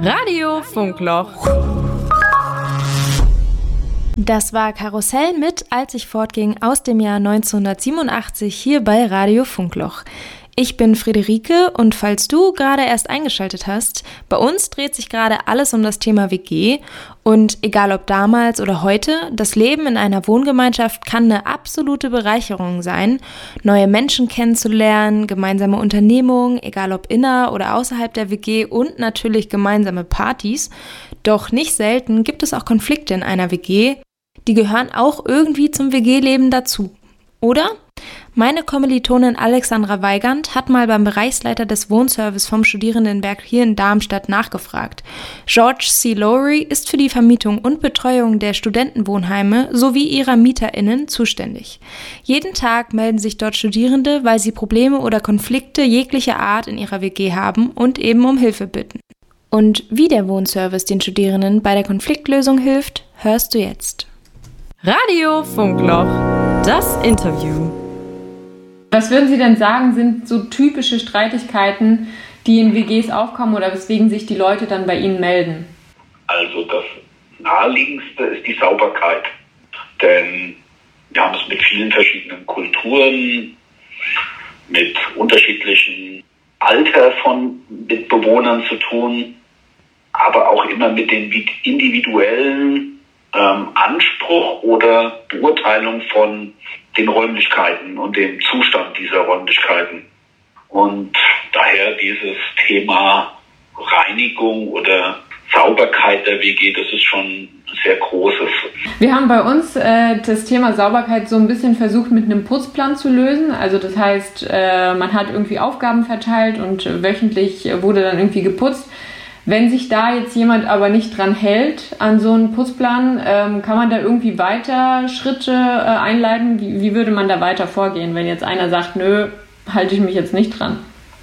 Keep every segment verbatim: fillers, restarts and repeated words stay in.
Radio Funkloch. Das war Karussell mit Als ich fortging aus dem Jahr neunzehnhundertsiebenundachtzig hier bei Radio Funkloch. Ich bin Friederike und falls du gerade erst eingeschaltet hast, bei uns dreht sich gerade alles um das Thema W G und egal ob damals oder heute, das Leben in einer Wohngemeinschaft kann eine absolute Bereicherung sein, neue Menschen kennenzulernen, gemeinsame Unternehmungen, egal ob inner- oder außerhalb der W G und natürlich gemeinsame Partys. Doch nicht selten gibt es auch Konflikte in einer W G, die gehören auch irgendwie zum W G-Leben dazu, oder? Meine Kommilitonin Alexandra Weigand hat mal beim Bereichsleiter des Wohnservice vom Studierendenwerk hier in Darmstadt nachgefragt. George C. Lowry ist für die Vermietung und Betreuung der Studentenwohnheime sowie ihrer MieterInnen zuständig. Jeden Tag melden sich dort Studierende, weil sie Probleme oder Konflikte jeglicher Art in ihrer W G haben und eben um Hilfe bitten. Und wie der Wohnservice den Studierenden bei der Konfliktlösung hilft, hörst du jetzt. Radio Funkloch, das Interview. Was würden Sie denn sagen, sind so typische Streitigkeiten, die in W Gs aufkommen oder weswegen sich die Leute dann bei Ihnen melden? Also das Naheliegendste ist die Sauberkeit. Denn wir haben es mit vielen verschiedenen Kulturen, mit unterschiedlichen Alter von Mitbewohnern zu tun, aber auch immer mit dem individuellen ähm, Anspruch oder Beurteilung von den Räumlichkeiten und dem Zustand dieser Räumlichkeiten. Und daher dieses Thema Reinigung oder Sauberkeit der W G, das ist schon ein sehr großes. Wir haben bei uns äh, das Thema Sauberkeit so ein bisschen versucht mit einem Putzplan zu lösen. Also das heißt, äh, man hat irgendwie Aufgaben verteilt und wöchentlich wurde dann irgendwie geputzt. Wenn sich da jetzt jemand aber nicht dran hält an so einen Putzplan, ähm, kann man da irgendwie weiter Schritte äh, einleiten? Wie, wie würde man da weiter vorgehen, wenn jetzt einer sagt, nö, halte ich mich jetzt nicht dran?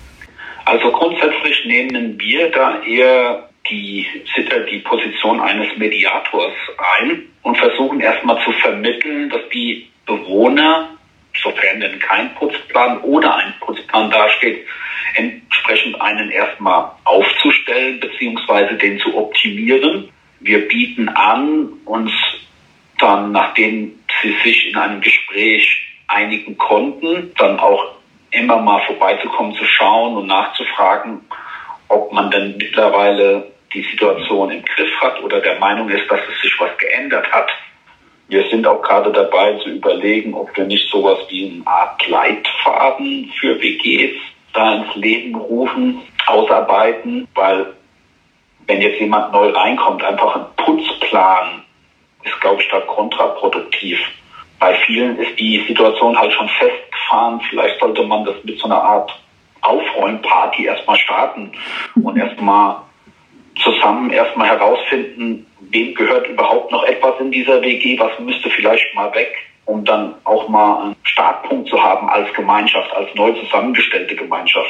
Also grundsätzlich nehmen wir da eher die, die Position eines Mediators ein und versuchen erstmal zu vermitteln, dass die Bewohner, sofern denn kein Putzplan oder ein Putzplan dasteht, entsprechend einen erstmal aufzustellen bzw. den zu optimieren. Wir bieten an, uns dann, nachdem sie sich in einem Gespräch einigen konnten, dann auch immer mal vorbeizukommen, zu schauen und nachzufragen, ob man denn mittlerweile die Situation im Griff hat oder der Meinung ist, dass es sich was geändert hat. Wir sind auch gerade dabei zu überlegen, ob wir nicht sowas wie eine Art Leitfaden für W Gs da ins Leben rufen, ausarbeiten, weil wenn jetzt jemand neu reinkommt, einfach ein Putzplan ist, glaube ich, da kontraproduktiv. Bei vielen ist die Situation halt schon festgefahren. Vielleicht sollte man das mit so einer Art Aufräumparty erstmal starten und erstmal zusammen erstmal herausfinden, wem gehört überhaupt noch etwas in dieser W G, was müsste vielleicht mal weg, um dann auch mal einen Startpunkt zu haben als Gemeinschaft, als neu zusammengestellte Gemeinschaft.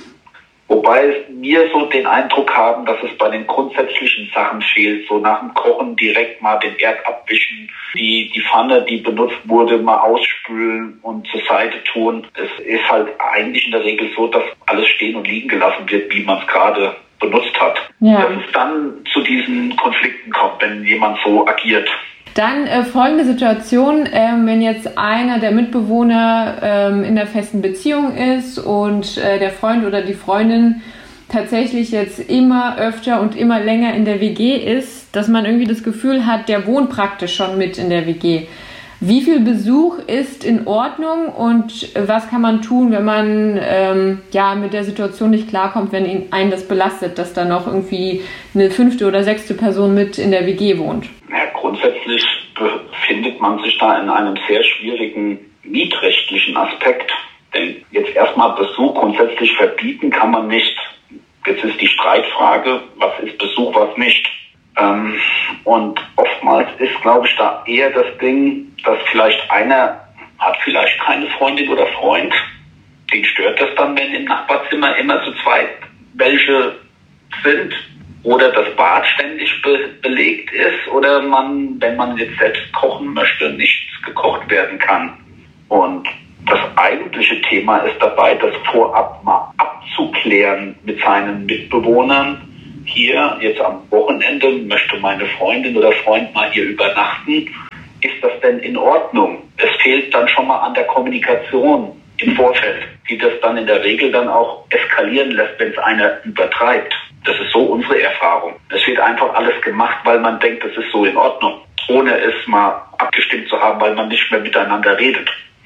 Wobei wir so den Eindruck haben, dass es bei den grundsätzlichen Sachen fehlt, so nach dem Kochen direkt mal den Herd abwischen, die, die Pfanne, die benutzt wurde, mal ausspülen und zur Seite tun. Es ist halt eigentlich in der Regel so, dass alles stehen und liegen gelassen wird, wie man es gerade benutzt hat. Ja. Dass es dann zu diesen Konflikten kommt, wenn jemand so agiert. Dann äh, folgende Situation, ähm, wenn jetzt einer der Mitbewohner ähm, in der festen Beziehung ist und äh, der Freund oder die Freundin tatsächlich jetzt immer öfter und immer länger in der W G ist, dass man irgendwie das Gefühl hat, der wohnt praktisch schon mit in der W G. Wie viel Besuch ist in Ordnung und was kann man tun, wenn man ähm, ja mit der Situation nicht klarkommt, wenn ihn, einen das belastet, dass da noch irgendwie eine fünfte oder sechste Person mit in der W G wohnt? Ja, grundsätzlich befindet man sich da in einem sehr schwierigen mietrechtlichen Aspekt. Denn jetzt erstmal Besuch grundsätzlich verbieten kann man nicht. Jetzt ist die Streitfrage, was ist Besuch, was nicht. Ähm, und oftmals ist, glaube ich, da eher das Ding, dass vielleicht einer hat vielleicht keine Freundin oder Freund. Den stört das dann, wenn im Nachbarzimmer immer zu zweit welche sind. Oder das Bad ständig be- belegt ist. Oder man, wenn man jetzt selbst kochen möchte, nichts gekocht werden kann. Und das eigentliche Thema ist dabei, das vorab mal abzuklären mit seinen Mitbewohnern. hier jetzt am Wochenende, möchte meine Freundin oder Freund mal hier übernachten. Ist das denn in Ordnung? Es fehlt dann schon mal an der Kommunikation im Vorfeld, die das dann in der Regel dann auch eskalieren lässt, wenn es einer übertreibt. Das ist so unsere Erfahrung. Es wird einfach alles gemacht, weil man denkt, das ist so in Ordnung, ohne es mal abgestimmt zu haben, weil man nicht mehr miteinander redet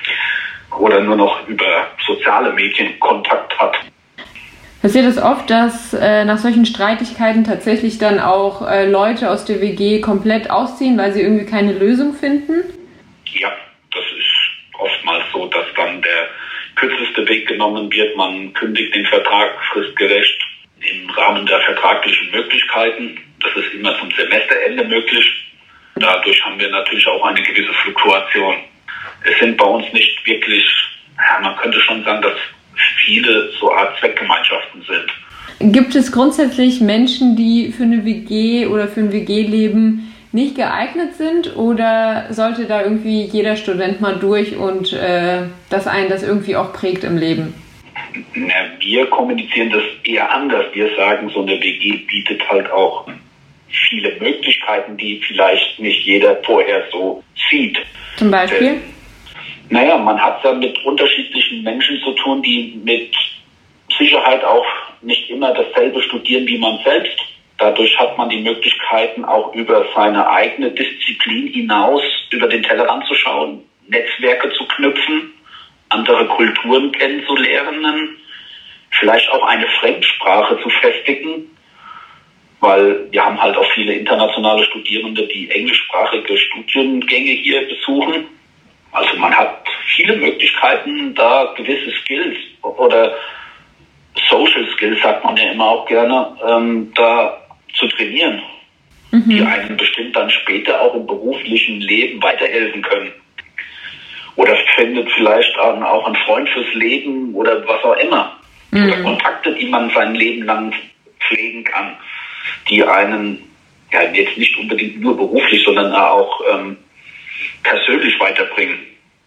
oder nur noch über soziale Medien Kontakt hat. Passiert es oft, dass äh, nach solchen Streitigkeiten tatsächlich dann auch äh, Leute aus der W G komplett ausziehen, weil sie irgendwie keine Lösung finden? Ja, das ist oftmals so, dass dann der kürzeste Weg genommen wird. Man kündigt den Vertrag fristgerecht im Rahmen der vertraglichen Möglichkeiten. Das ist immer zum Semesterende möglich. Dadurch haben wir natürlich auch eine gewisse Fluktuation. Es sind bei uns nicht wirklich, ja, man könnte schon sagen, dass viele so Art Zweckgemeinschaften sind. Gibt es grundsätzlich Menschen, die für eine W G oder für ein W G-Leben nicht geeignet sind, oder sollte da irgendwie jeder Student mal durch und äh, dass einen das irgendwie auch prägt im Leben? Na, wir kommunizieren das eher anders. Wir sagen, so eine W G bietet halt auch viele Möglichkeiten, die vielleicht nicht jeder vorher so sieht. Zum Beispiel? Denn, naja, man hat da mit unterschiedlichen Menschen zu tun, die mit Sicherheit auch nicht immer dasselbe studieren wie man selbst. Dadurch hat man die Möglichkeiten, auch über seine eigene Disziplin hinaus über den Tellerrand zu schauen, Netzwerke zu knüpfen, andere Kulturen kennenzulernen, vielleicht auch eine Fremdsprache zu festigen, weil wir haben halt auch viele internationale Studierende, die englischsprachige Studiengänge hier besuchen. Also man hat viele Möglichkeiten, da gewisse Skills oder Social Skills, sagt man ja immer auch gerne, ähm, da zu trainieren, mhm. die einem bestimmt dann später auch im beruflichen Leben weiterhelfen können. Oder findet vielleicht auch einen Freund fürs Leben oder was auch immer. Mhm. Oder Kontakte, die man sein Leben lang pflegen kann, die einen ja jetzt nicht unbedingt nur beruflich, sondern auch ähm, persönlich weiterbringen.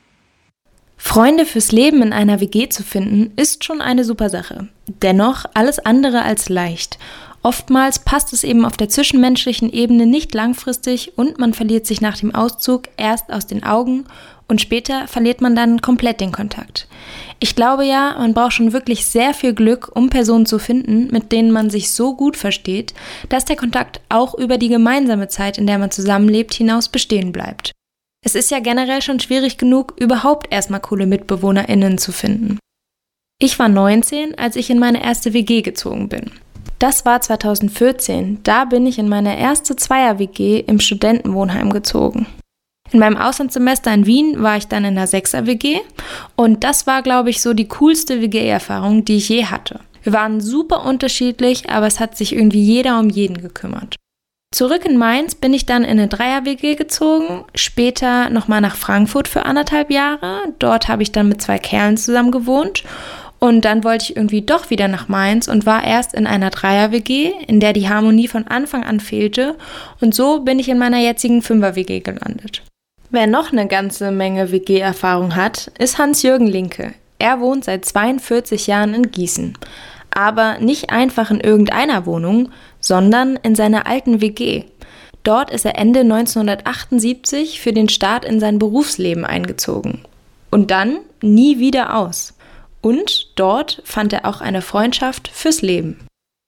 Freunde fürs Leben in einer W G zu finden, ist schon eine super Sache. Dennoch alles andere als leicht. Oftmals passt es eben auf der zwischenmenschlichen Ebene nicht langfristig und man verliert sich nach dem Auszug erst aus den Augen und später verliert man dann komplett den Kontakt. Ich glaube ja, man braucht schon wirklich sehr viel Glück, um Personen zu finden, mit denen man sich so gut versteht, dass der Kontakt auch über die gemeinsame Zeit, in der man zusammenlebt, hinaus bestehen bleibt. Es ist ja generell schon schwierig genug, überhaupt erstmal coole MitbewohnerInnen zu finden. Ich war neunzehn, als ich in meine erste W G gezogen bin. Das war zweitausendvierzehn, da bin ich in meine erste Zweier-W G im Studentenwohnheim gezogen. In meinem Auslandssemester in Wien war ich dann in einer Sechser-W G und das war, glaube ich, so die coolste W G-Erfahrung, die ich je hatte. Wir waren super unterschiedlich, aber es hat sich irgendwie jeder um jeden gekümmert. Zurück in Mainz bin ich dann in eine Dreier-W G gezogen, später nochmal nach Frankfurt für anderthalb Jahre. Dort habe ich dann mit zwei Kerlen zusammen gewohnt und dann wollte ich irgendwie doch wieder nach Mainz und war erst in einer Dreier-W G, in der die Harmonie von Anfang an fehlte und so bin ich in meiner jetzigen Fünfer-W G gelandet. Wer noch eine ganze Menge W G-Erfahrung hat, ist Hans-Jürgen Linke. Er wohnt seit zweiundvierzig Jahren in Gießen. Aber nicht einfach in irgendeiner Wohnung, sondern in seiner alten W G. Dort ist er Ende neunzehnhundertachtundsiebzig für den Start in sein Berufsleben eingezogen. Und dann nie wieder aus. Und dort fand er auch eine Freundschaft fürs Leben.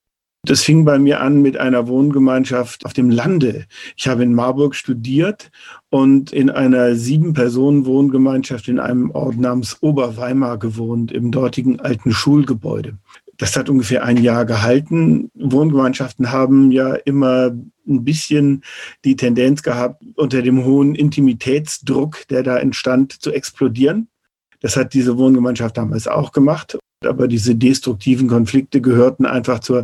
Das fing bei mir an mit einer Wohngemeinschaft auf dem Lande. Ich habe in Marburg studiert und in einer Sieben-Personen-Wohngemeinschaft in einem Ort namens Oberweimar gewohnt, im dortigen alten Schulgebäude. Das hat ungefähr ein Jahr gehalten. Wohngemeinschaften haben ja immer ein bisschen die Tendenz gehabt, unter dem hohen Intimitätsdruck, der da entstand, zu explodieren. Das hat diese Wohngemeinschaft damals auch gemacht. Aber diese destruktiven Konflikte gehörten einfach zur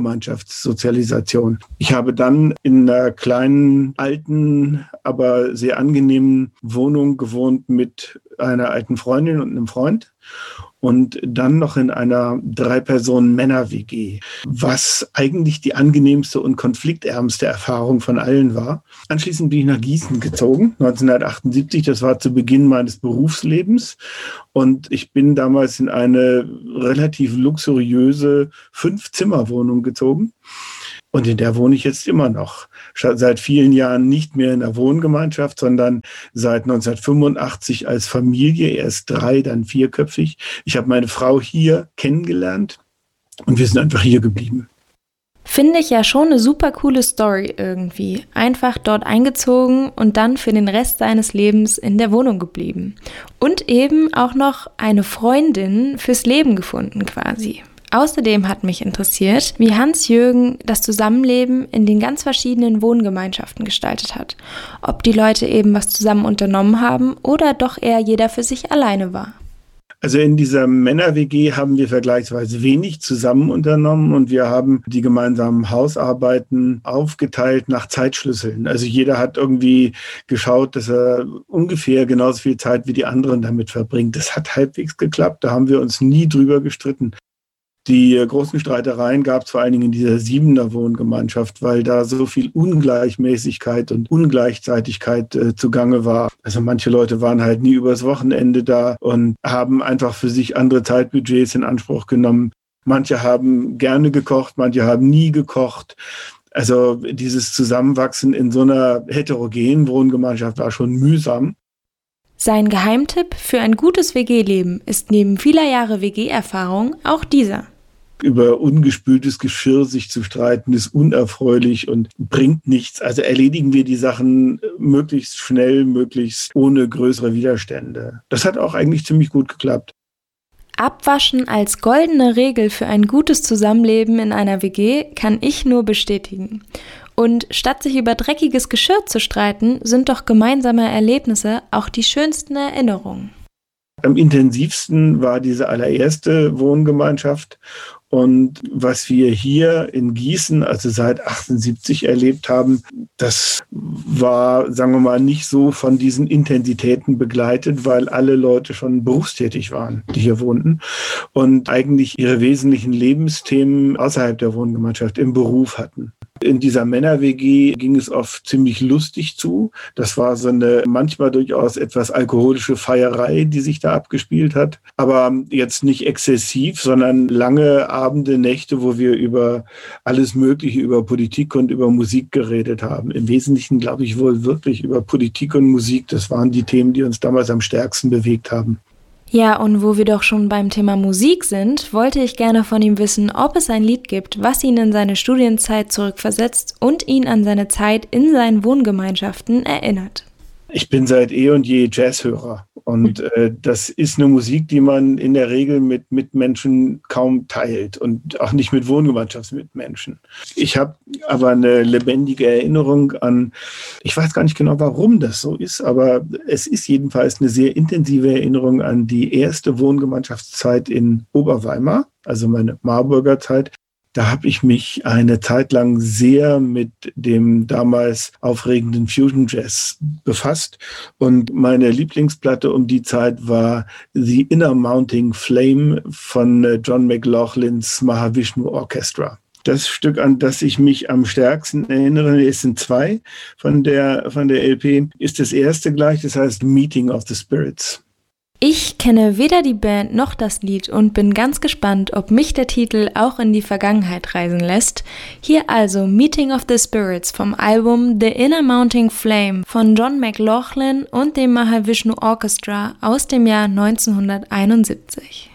Wohngemeinschaftssozialisation. Ich habe dann in einer kleinen, alten, aber sehr angenehmen Wohnung gewohnt mit einer alten Freundin und einem Freund. Und dann noch in einer Drei-Personen-Männer-W G, was eigentlich die angenehmste und konfliktärmste Erfahrung von allen war. Anschließend bin ich nach Gießen gezogen, neunzehnhundertachtundsiebzig, das war zu Beginn meines Berufslebens. Und ich bin damals in eine relativ luxuriöse Fünf-Zimmer-Wohnung gezogen. Und in der wohne ich jetzt immer noch. Seit vielen Jahren nicht mehr in einer Wohngemeinschaft, sondern seit neunzehnhundertfünfundachtzig als Familie, erst drei, dann vierköpfig. Ich habe meine Frau hier kennengelernt und wir sind einfach hier geblieben. Finde ich ja schon eine super coole Story irgendwie. Einfach dort eingezogen und dann für den Rest seines Lebens in der Wohnung geblieben. Und eben auch noch eine Freundin fürs Leben gefunden quasi. Außerdem hat mich interessiert, wie Hans-Jürgen das Zusammenleben in den ganz verschiedenen Wohngemeinschaften gestaltet hat. Ob die Leute eben was zusammen unternommen haben oder doch eher jeder für sich alleine war. Also in dieser Männer-W G haben wir vergleichsweise wenig zusammen unternommen und wir haben die gemeinsamen Hausarbeiten aufgeteilt nach Zeitschlüsseln. Also jeder hat irgendwie geschaut, dass er ungefähr genauso viel Zeit wie die anderen damit verbringt. Das hat halbwegs geklappt, da haben wir uns nie drüber gestritten. Die großen Streitereien gab es vor allen Dingen in dieser Siebener Wohngemeinschaft, weil da so viel Ungleichmäßigkeit und Ungleichzeitigkeit äh, zugange war. Also manche Leute waren halt nie übers Wochenende da und haben einfach für sich andere Zeitbudgets in Anspruch genommen. Manche haben gerne gekocht, manche haben nie gekocht. Also dieses Zusammenwachsen in so einer heterogenen Wohngemeinschaft war schon mühsam. Sein Geheimtipp für ein gutes W G-Leben ist neben vieler Jahre W G-Erfahrung auch dieser. Über ungespültes Geschirr sich zu streiten, ist unerfreulich und bringt nichts. Also erledigen wir die Sachen möglichst schnell, möglichst ohne größere Widerstände. Das hat auch eigentlich ziemlich gut geklappt. Abwaschen als goldene Regel für ein gutes Zusammenleben in einer W G kann ich nur bestätigen. Und statt sich über dreckiges Geschirr zu streiten, sind doch gemeinsame Erlebnisse auch die schönsten Erinnerungen. Am intensivsten war diese allererste Wohngemeinschaft. Und was wir hier in Gießen, also seit achtundsiebzig erlebt haben, das war, sagen wir mal, nicht so von diesen Intensitäten begleitet, weil alle Leute schon berufstätig waren, die hier wohnten und eigentlich ihre wesentlichen Lebensthemen außerhalb der Wohngemeinschaft im Beruf hatten. In dieser Männer-W G ging es oft ziemlich lustig zu. Das war so eine manchmal durchaus etwas alkoholische Feierei, die sich da abgespielt hat. Aber jetzt nicht exzessiv, sondern lange Abende, Nächte, wo wir über alles Mögliche, über Politik und über Musik geredet haben. Im Wesentlichen, glaube ich, wohl wirklich über Politik und Musik. Das waren die Themen, die uns damals am stärksten bewegt haben. Ja, und wo wir doch schon beim Thema Musik sind, wollte ich gerne von ihm wissen, ob es ein Lied gibt, was ihn in seine Studienzeit zurückversetzt und ihn an seine Zeit in seinen Wohngemeinschaften erinnert. Ich bin seit eh und je Jazzhörer und äh, das ist eine Musik, die man in der Regel mit Mitmenschen kaum teilt und auch nicht mit Wohngemeinschaftsmitmenschen. Ich habe aber eine lebendige Erinnerung an, ich weiß gar nicht genau, warum das so ist, aber es ist jedenfalls eine sehr intensive Erinnerung an die erste Wohngemeinschaftszeit in Oberweimar, also meine Marburger Zeit. Da habe ich mich eine Zeit lang sehr mit dem damals aufregenden Fusion Jazz befasst. Und meine Lieblingsplatte um die Zeit war The Inner Mounting Flame von John McLaughlins Mahavishnu Orchestra. Das Stück, an das ich mich am stärksten erinnere, es sind zwei von der, von der L P, ist das erste gleich, das heißt Meeting of the Spirits. Ich kenne weder die Band noch das Lied und bin ganz gespannt, ob mich der Titel auch in die Vergangenheit reisen lässt. Hier also Meeting of the Spirits vom Album The Inner Mounting Flame von John McLaughlin und dem Mahavishnu Orchestra aus dem Jahr neunzehnhunderteinundsiebzig.